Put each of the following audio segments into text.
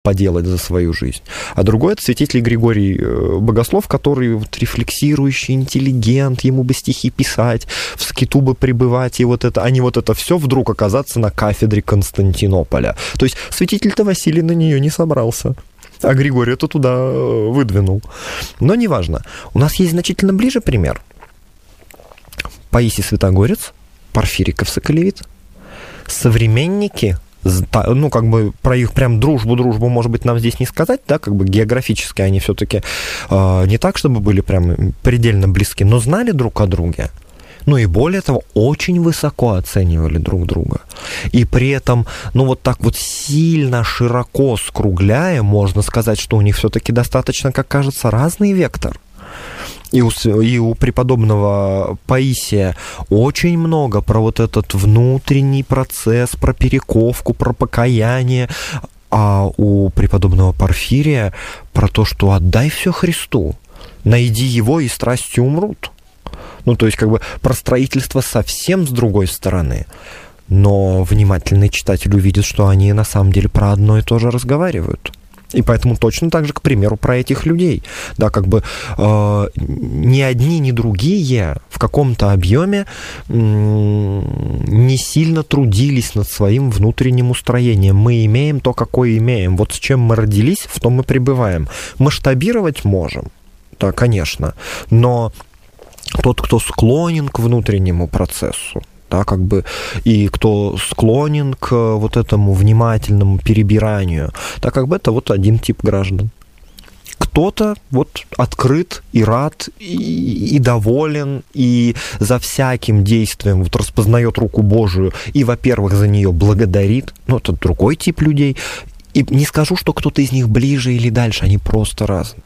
поделать за свою жизнь. А другой — это святитель Григорий Богослов, который вот рефлексирующий интеллигент, ему бы стихи писать, в скиту бы пребывать, и вот это, а не вот это все вдруг оказаться на кафедре Константинополя. То есть святитель-то Василий на нее не собрался, а Григорий это туда выдвинул. Но неважно. У нас есть значительно ближе пример. Паисий Святогорец, Порфирий Кавсоколевит, современники, ну, как бы про их прям дружбу, может быть, нам здесь не сказать, да, как бы географически они все-таки не так, чтобы были прям предельно близки, но знали друг о друге. Ну и более того, очень высоко оценивали друг друга. И при этом, ну вот так вот сильно, широко скругляя, можно сказать, что у них все-таки достаточно, как кажется, разный вектор. И у преподобного Паисия очень много про вот этот внутренний процесс, про перековку, про покаяние, а у преподобного Порфирия про то, что отдай все Христу, найди его, и страстью умрут. Ну, то есть, как бы про строительство совсем с другой стороны. Но внимательный читатель увидит, что они на самом деле про одно и то же разговаривают. И поэтому точно так же, к примеру, про этих людей. Да, как бы ни одни, ни другие в каком-то объеме не сильно трудились над своим внутренним устроением. Мы имеем то, какое имеем. Вот с чем мы родились, в том мы пребываем. Масштабировать можем, да, конечно, но тот, кто склонен к внутреннему процессу, да, как бы, и кто склонен к вот этому внимательному перебиранию, да, как бы это вот один тип граждан. Кто-то вот открыт и рад, и доволен, и за всяким действием вот распознает руку Божию, и, во-первых, за нее благодарит, но это другой тип людей. И не скажу, что кто-то из них ближе или дальше, они просто разные.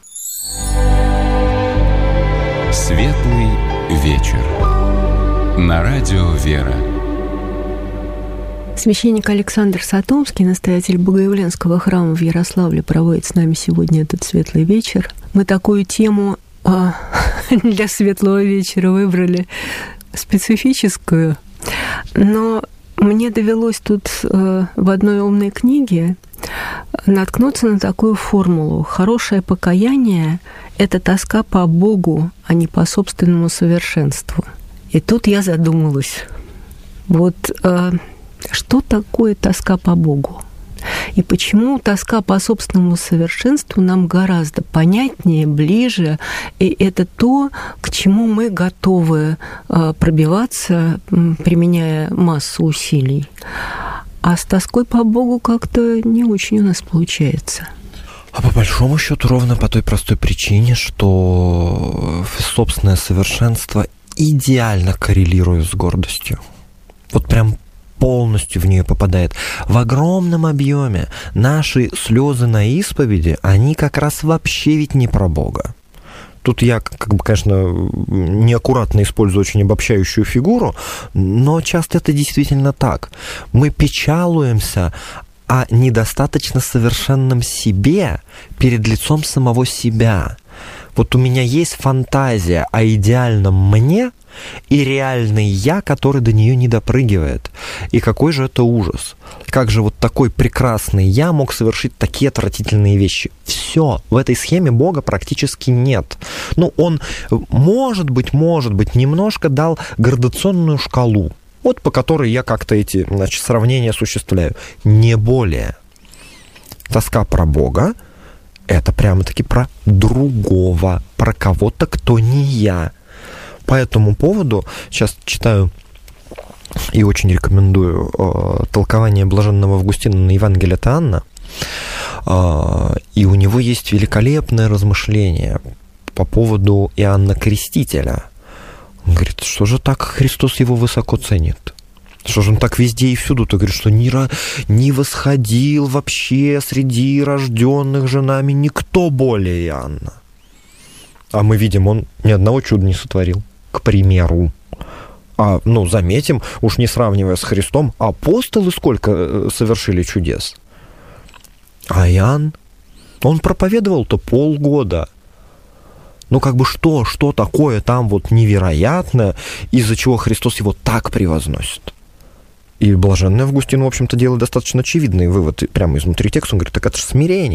Светлый вечер. На радио «Вера». Священник Александр Сатомский, настоятель Богоявленского храма в Ярославле, проводит с нами сегодня этот светлый вечер. Мы такую тему для светлого вечера выбрали специфическую, но мне довелось тут в одной умной книге наткнуться на такую формулу. Хорошее покаяние — это тоска по Богу, а не по собственному совершенству. И тут я задумалась, вот что такое тоска по Богу? И почему тоска по собственному совершенству нам гораздо понятнее, ближе, и это то, к чему мы готовы пробиваться, применяя массу усилий. А с тоской по Богу как-то не очень у нас получается. А по большому счету ровно по той простой причине, что собственное совершенство идеально коррелирует с гордостью. Вот прям полностью в нее попадает. В огромном объеме наши слезы на исповеди, они как раз вообще ведь не про Бога. Тут я, как бы, конечно, неаккуратно использую очень обобщающую фигуру, но часто это действительно так. Мы печалуемся о недостаточно совершенном себе перед лицом самого себя. Вот у меня есть фантазия о идеальном мне и реальный я, который до нее не допрыгивает. И какой же это ужас. Как же вот такой прекрасный я мог совершить такие отвратительные вещи? Все, в этой схеме Бога практически нет. Ну, он, может быть, немножко дал градационную шкалу, вот по которой я как-то эти, значит, сравнения осуществляю. Не более. Тоска про Бога — это прямо-таки про другого, про кого-то, кто не я. По этому поводу сейчас читаю и очень рекомендую толкование блаженного Августина на Евангелие от Иоанна, и у него есть великолепное размышление по поводу Иоанна Крестителя. Он говорит, что же так Христос его высоко ценит? Что же он так везде и всюду-то говорит, что не восходил вообще среди рожденных же нами никто более Иоанна. А мы видим, он ни одного чуда не сотворил, к примеру. А, заметим, уж не сравнивая с Христом, апостолы сколько совершили чудес. А Иоанн, он проповедовал-то полгода. Что такое там вот невероятное, из-за чего Христос его так превозносит? И блаженный Августин, в общем-то, делает достаточно очевидный вывод прямо изнутри текста. Он говорит, так это же смирение.